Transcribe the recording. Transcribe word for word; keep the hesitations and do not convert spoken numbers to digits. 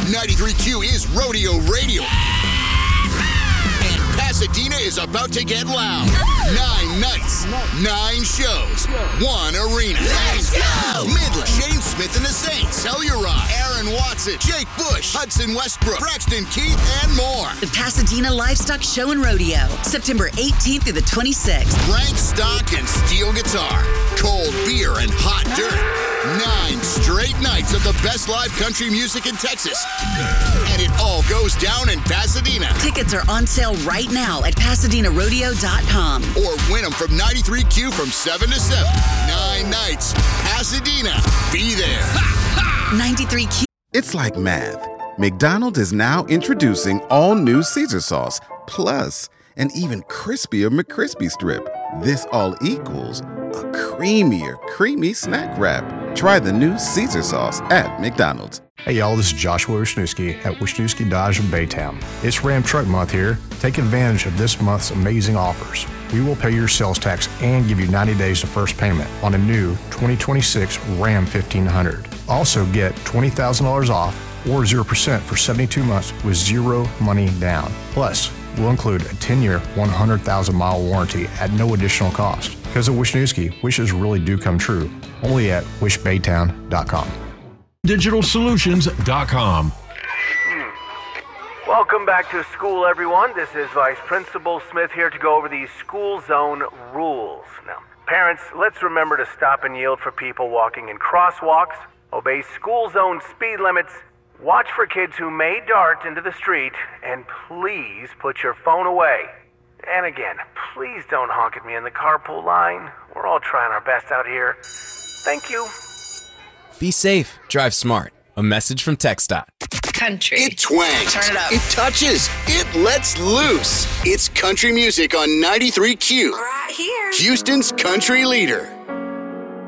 ninety-three Q is Rodeo Radio. And Pasadena is about to get loud. Nine nights, nine shows, one arena. Let's go! Midland, Shane Smith and the Saints, Telluride, Aaron Watson, Jake Bush, Hudson Westbrook, Braxton Keith, and more. The Pasadena Livestock Show and Rodeo, September eighteenth through the twenty-sixth. Rank stock and steel guitar, cold beer and hot dirt. Nine straight nights of the best live country music in Texas. And it all goes down in Pasadena. Tickets are on sale right now at Pasadena Rodeo dot com. Or win them from ninety-three Q from seven to seven. Nine nights. Pasadena. Be there. ninety-three Q. It's like math. McDonald's is now introducing all new Caesar sauce, plus an even crispier McCrispy strip. This all equals a creamier, creamy snack wrap. Try the new Caesar sauce at McDonald's. Hey y'all, this is Joshua Wisniewski at Wisniewski Dodge in Baytown. It's Ram Truck Month here. Take advantage of this month's amazing offers. We will pay your sales tax and give you ninety days of first payment on a new twenty twenty-six Ram fifteen hundred. Also get twenty thousand dollars off or zero percent for seventy-two months with zero money down. Plus, we'll include a ten-year, one hundred thousand mile warranty at no additional cost. Because of Wisniewski, wishes really do come true. Only at wish baytown dot com. digital solutions dot com. Welcome back to school, everyone. This is Vice Principal Smith here to go over the school zone rules. Now, parents, let's remember to stop and yield for people walking in crosswalks, obey school zone speed limits, watch for kids who may dart into the street, and please put your phone away. And again, please don't honk at me in the carpool line. We're all trying our best out here. Thank you. Be safe. Drive smart. A message from TxDOT. Country. It twangs. Turn it up. It touches. It lets loose. It's country music on ninety-three Q. Right here. Houston's country leader.